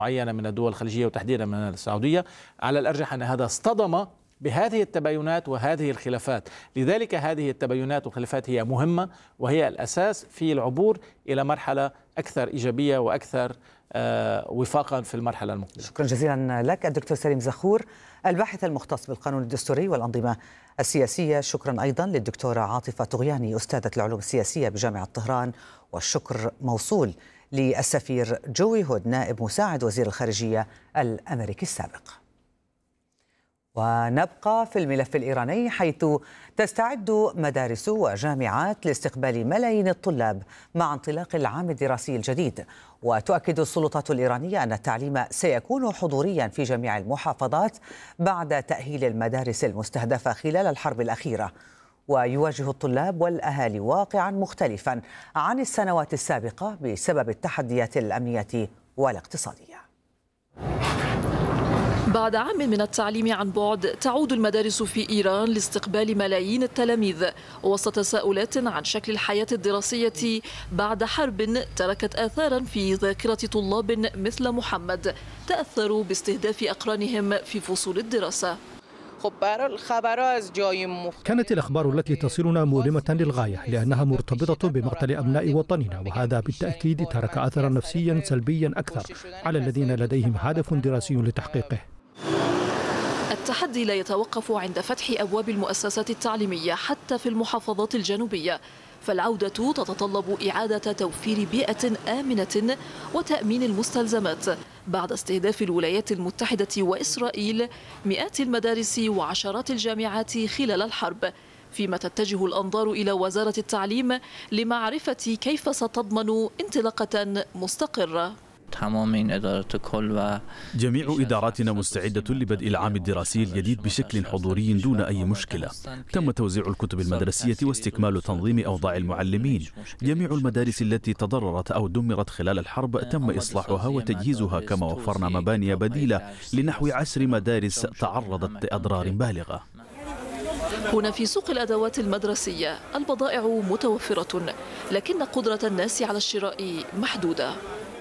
معينة من الدول الخليجية وتحديدا من السعودية، على الأرجح أن هذا اصطدم بهذه التباينات وهذه الخلافات. لذلك هذه التباينات والخلافات هي مهمة، وهي الأساس في العبور إلى مرحلة أكثر إيجابية وأكثر وفاقا في المرحلة المقبلة. شكرا جزيلا لك الدكتور سليم زخور، الباحث المختص بالقانون الدستوري والأنظمة السياسية. شكرا أيضا للدكتورة عاطفة طغياني أستاذة العلوم السياسية بجامعة طهران، والشكر موصول للسفير جوي هود نائب مساعد وزير الخارجية الأمريكي السابق. ونبقى في الملف الإيراني، حيث تستعد مدارس وجامعات لاستقبال ملايين الطلاب مع انطلاق العام الدراسي الجديد. وتؤكد السلطات الإيرانية أن التعليم سيكون حضوريا في جميع المحافظات بعد تأهيل المدارس المستهدفة خلال الحرب الأخيرة. ويواجه الطلاب والأهالي واقعا مختلفا عن السنوات السابقة بسبب التحديات الأمنية والاقتصادية. بعد عام من التعليم عن بعد، تعود المدارس في إيران لاستقبال ملايين التلاميذ وسط تساؤلات عن شكل الحياة الدراسية بعد حرب تركت آثارا في ذاكرة طلاب مثل محمد تأثروا باستهداف أقرانهم في فصول الدراسة. كانت الأخبار التي تصلنا مؤلمة للغاية لأنها مرتبطة بمقتل أبناء وطننا، وهذا بالتأكيد ترك أثرا نفسيا سلبيا أكثر على الذين لديهم هدف دراسي لتحقيقه. التحدي لا يتوقف عند فتح أبواب المؤسسات التعليمية حتى في المحافظات الجنوبية، فالعودة تتطلب إعادة توفير بيئة آمنة وتأمين المستلزمات بعد استهداف الولايات المتحدة وإسرائيل مئات المدارس وعشرات الجامعات خلال الحرب، فيما تتجه الأنظار إلى وزارة التعليم لمعرفة كيف ستضمن انطلاقة مستقرة. جميع إداراتنا مستعدة لبدء العام الدراسي الجديد بشكل حضوري دون أي مشكلة. تم توزيع الكتب المدرسية واستكمال تنظيم أوضاع المعلمين. جميع المدارس التي تضررت أو دمرت خلال الحرب تم إصلاحها وتجهيزها، كما وفرنا مباني بديلة لنحو 10 مدارس تعرضت لأضرار بالغة. هنا في سوق الأدوات المدرسية البضائع متوفرة، لكن قدرة الناس على الشراء محدودة.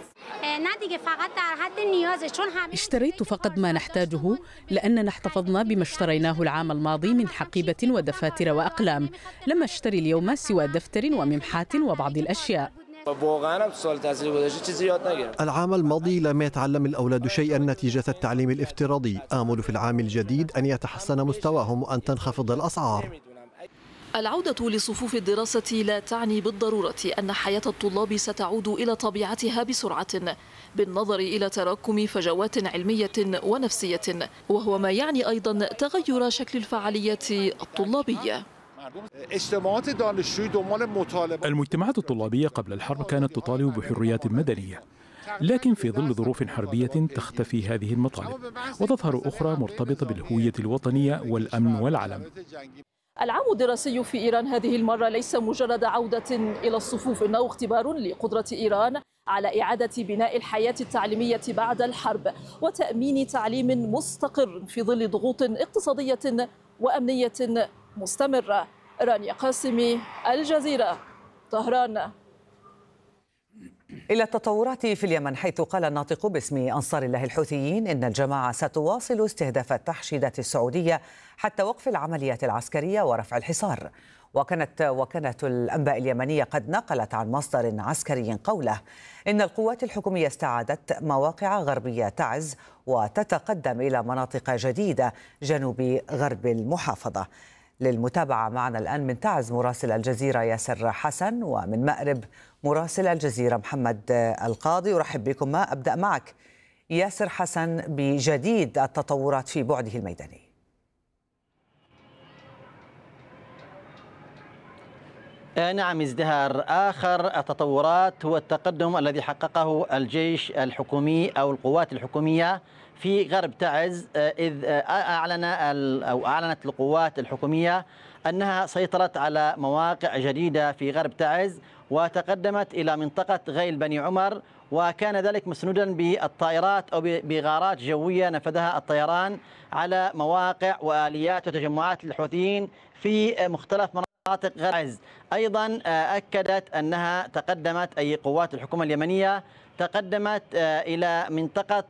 اشتريت فقط ما نحتاجه لأننا احتفظنا بما اشتريناه العام الماضي من حقيبة ودفاتر وأقلام. لم اشتري اليوم سوى دفتر وممحات وبعض الأشياء. العام الماضي لم يتعلم الأولاد شيئا نتيجة التعليم الافتراضي. آمل في العام الجديد أن يتحسن مستواهم وأن تنخفض الأسعار. العودة لصفوف الدراسة لا تعني بالضرورة أن حياة الطلاب ستعود إلى طبيعتها بسرعة، بالنظر إلى تراكم فجوات علمية ونفسية، وهو ما يعني أيضا تغير شكل الفعاليات الطلابية. المجتمعات الطلابية قبل الحرب كانت تطالب بحريات مدنية، لكن في ظل ظروف حربية تختفي هذه المطالب وتظهر أخرى مرتبطة بالهوية الوطنية والأمن والعلم. العام الدراسي في إيران هذه المرة ليس مجرد عودة إلى الصفوف، إنه اختبار لقدرة إيران على إعادة بناء الحياة التعليمية بعد الحرب وتأمين تعليم مستقر في ظل ضغوط اقتصادية وأمنية مستمرة. رانيا قاسمي، الجزيرة، طهران. إلى التطورات في اليمن، حيث قال الناطق باسم أنصار الله الحوثيين إن الجماعة ستواصل استهداف التحشيدات السعودية حتى وقف العمليات العسكرية ورفع الحصار. وكانت وكالة الأنباء اليمنية قد نقلت عن مصدر عسكري قوله إن القوات الحكومية استعادت مواقع غربية تعز وتتقدم إلى مناطق جديدة جنوب غرب المحافظة. للمتابعة معنا الآن من تعز مراسل الجزيرة ياسر حسن، ومن مأرب مراسل الجزيرة محمد القاضي. أرحب بكم. أبدأ معك ياسر حسن بجديد التطورات في بعده الميداني. نعم ازدهار، آخر التطورات هو التقدم الذي حققه الجيش الحكومي أو القوات الحكومية في غرب تعز، إذ أعلنت القوات الحكومية أنها سيطرت على مواقع جديدة في غرب تعز وتقدمت إلى منطقة غيل بني عمر، وكان ذلك مسنودا بالطائرات أو بغارات جوية نفذها الطيران على مواقع وآليات وتجمعات الحوثيين في مختلف مناطق غرب تعز. أيضا أكدت أنها تقدمت، أي قوات الحكومة اليمنية تقدمت إلى منطقة